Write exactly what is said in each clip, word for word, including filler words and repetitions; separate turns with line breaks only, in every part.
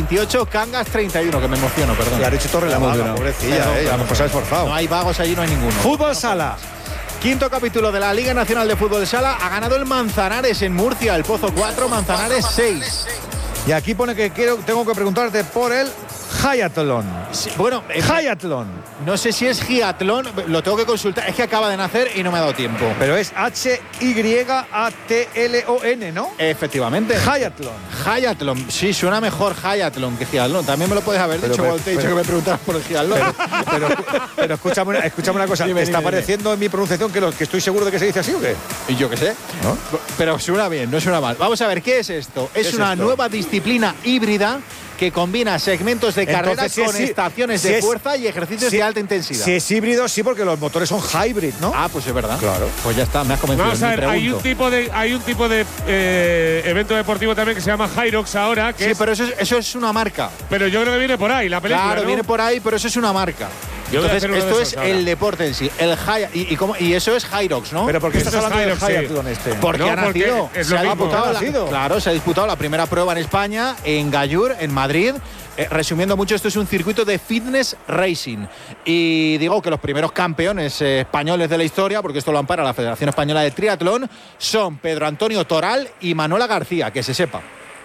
veintiocho, Cangas treinta y uno, que me emociono, perdón.
Le ha dicho Torre la Vaga, pobrecilla, eh, ya nos ha esforzado.
No hay vagos allí, no hay ninguno.
Fútbol Sala.
Quinto capítulo de la Liga Nacional de Fútbol Sala. Ha ganado el Manzanares en Murcia, el Pozo cuatro, Manzanares seis.
Y aquí pone que quiero, tengo que preguntarte por el Hyatlón.
Sí, bueno, eh,
Hyatlón.
No sé si es Giatlón, lo tengo que consultar. Es que acaba de nacer y no me ha dado tiempo.
Pero es H Y A T L O N, ¿no?
Efectivamente.
Hyatlón.
Hyatlón. Sí, suena mejor Hyatlón que Giatlón. También me lo puedes haber
pero,
dicho
pero,
cuando te he dicho
pero,
que me preguntaras por el Giatlón.
Pero, pero, pero escúchame, una, escúchame una cosa.
Dime,
¿Te está
dime,
pareciendo dime. en mi pronunciación que, lo, que estoy seguro de que se dice así o qué?
Y yo qué sé.
¿No?
Pero suena bien, no suena mal. Vamos a ver, ¿qué es esto? Es,
¿Es
una
esto?
nueva disciplina híbrida que combina segmentos de carreras
Entonces, si
con
es,
estaciones
si
de
es,
fuerza y ejercicios
si,
de alta intensidad.
Si es híbrido, sí, porque los motores son hybrid, ¿no?
Ah, pues es verdad.
Claro.
Pues ya está, me has convencido.
Vamos a ver, hay un tipo de, hay un tipo de eh, evento deportivo también que se llama Hyrox ahora. Que
sí,
es,
pero eso es, eso es una marca.
Pero yo creo que viene por ahí, la película.
Claro,
¿no?
viene por ahí, pero eso es una marca.
Yo voy a
Entonces,
hacer uno
esto
de
es
esos ahora.
el deporte en sí. El Hy- y, y, cómo- y eso es Hyrox, ¿no?
Pero porque
Esto
estás
es
hablando
Hyrox,
del
sí.
Hyatlón este.
Porque
No,
ha
porque
nacido.
es
se
lo
ha
mismo.
disputado
Ha
la-
nacido.
claro, se ha disputado la primera prueba en España, en Gallur, en Madrid. Eh, resumiendo mucho, esto es un circuito de fitness racing. Y digo que los primeros campeones eh, españoles de la historia, porque esto lo ampara la Federación Española de Triatlón, son Pedro Antonio Toral y Manuela García, que se sepa.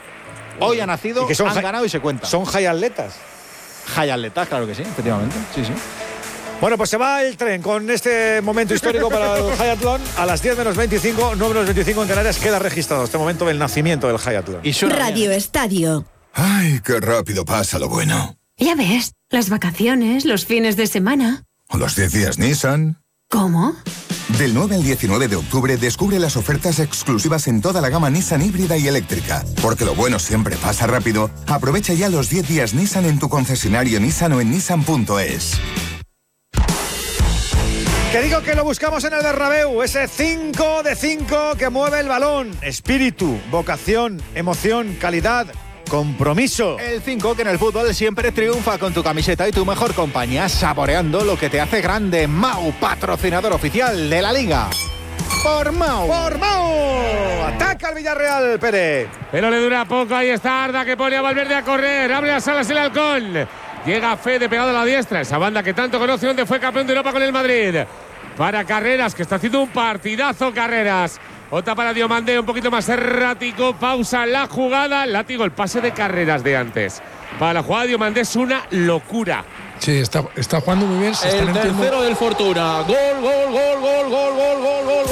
Hoy ha nacido,
Y que son
han
hy-
ganado y se cuenta.
Son hyatletas.
Jayatletas, claro que sí, efectivamente. Sí, sí.
Bueno, pues se va el tren con este momento histórico para el Hyatlón. A las diez menos veinticinco, nueve menos veinticinco en Canarias queda registrado este momento del nacimiento del Hyatlón.
Y suena
Radio
bien.
Estadio.
Ay, qué rápido pasa lo bueno.
Ya ves, las vacaciones, los fines de semana.
¿O los diez días Nissan?
¿Cómo?
Del nueve al diecinueve de octubre descubre las ofertas exclusivas en toda la gama Nissan híbrida y eléctrica. Porque lo bueno siempre pasa rápido. Aprovecha ya los diez días Nissan en tu concesionario Nissan o en nissan punto es.
Que digo que lo buscamos en el Bernabéu, ese cinco de cinco que mueve el balón. Espíritu, vocación, emoción, calidad, compromiso.
El cinco que en el fútbol siempre triunfa con tu camiseta y tu mejor compañía, saboreando lo que te hace grande. Mau, patrocinador oficial de la Liga. Por Mau.
¡Por Mau! ¡Ataca el Villarreal, Pérez!
Pero le dura poco, ahí está Arda que pone a Valverde a correr, abre las alas el halcón. Llega Fede pegado a la diestra, esa banda que tanto conoce, donde fue campeón de Europa con el Madrid. Para Carreras, que está haciendo un partidazo Carreras. Otra para Diomandé, un poquito más errático. Pausa la jugada. Látigo, el pase de Carreras de antes. Para la jugada de Diomandé es una locura.
Sí, está, está jugando muy bien. Se
el
están
tercero
entiendo.
del Fortuna. Gol, gol, gol, gol, gol, gol, gol, gol,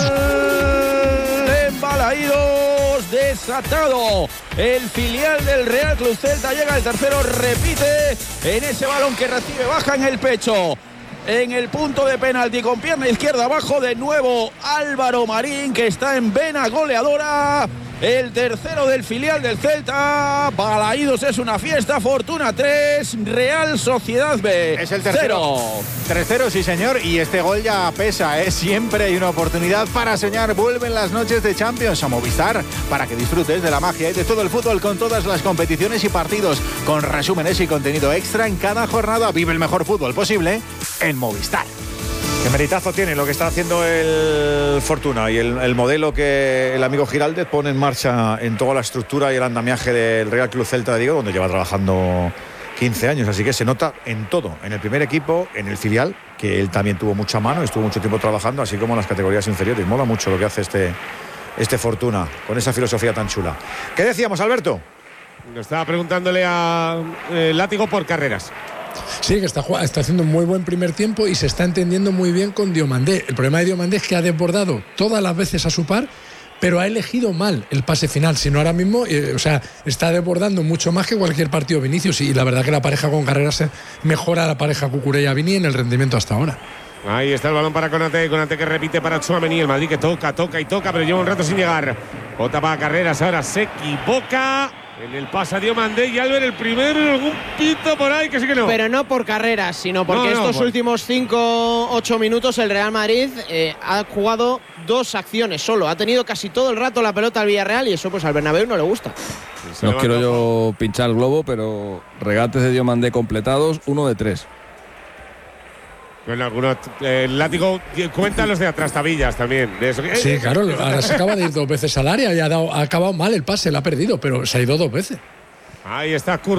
gol. Embalaídos, desatado. El filial del Real Club Celta llega el tercero, repite en ese balón que recibe, baja en el pecho. En el punto de penalti con pierna izquierda abajo, de nuevo Álvaro Marín, que está en vena goleadora. El tercero del filial del Celta. Balaídos es una fiesta. Fortuna tres, Real Sociedad B.
Es el tercero.
Cero.
tres cero, sí señor. Y este gol ya pesa, ¿eh? Siempre hay una oportunidad para soñar. Vuelven las noches de Champions a Movistar para que disfrutes de la magia y de todo el fútbol con todas las competiciones y partidos, con resúmenes y contenido extra en cada jornada. Vive el mejor fútbol posible en Movistar.
Qué meritazo tiene lo que está haciendo el Fortuna y el, el modelo que el amigo Giraldez pone en marcha en toda la estructura y el andamiaje del Real Club Celta de Vigo, donde lleva trabajando quince años, así que se nota en todo, en el primer equipo, en el filial, que él también tuvo mucha mano, estuvo mucho tiempo trabajando, así como en las categorías inferiores. Mola mucho lo que hace este, este Fortuna, con esa filosofía tan chula. ¿Qué decíamos, Alberto?
Estaba preguntándole a eh, Látigo por Carreras.
Sí, que está, está haciendo un muy buen primer tiempo y se está entendiendo muy bien con Diomandé. El problema de Diomandé es que ha desbordado todas las veces a su par, pero ha elegido mal el pase final. Si no, ahora mismo, eh, o sea, está desbordando mucho más que cualquier partido Vinicius. Y la verdad que la pareja con Carreras mejora a la pareja Cucurella-Vini en el rendimiento hasta ahora.
Ahí está el balón para Konate, Konate que repite para Tchouaméni, el Madrid que toca, toca y toca, pero lleva un rato sin llegar. Bota para Carreras, ahora se equivoca. En el pase a Diomandé y Albert el primero, algún pito por ahí que sí que no.
Pero no por Carreras, sino porque
No, no,
estos
por...
últimos cinco ocho minutos el Real Madrid eh, ha jugado dos acciones solo. Ha tenido casi todo el rato la pelota al Villarreal y eso pues al Bernabéu no le gusta.
No quiero yo pinchar el globo, pero regates de Diomandé completados, uno de tres.
Bueno, algunos, eh, el Látigo cuenta los de atrás tabillas también. De eso.
Sí, claro, ahora se acaba de ir dos veces al área y ha, dado, ha acabado mal el pase, la ha perdido, pero se ha ido dos veces.
Ahí está Kur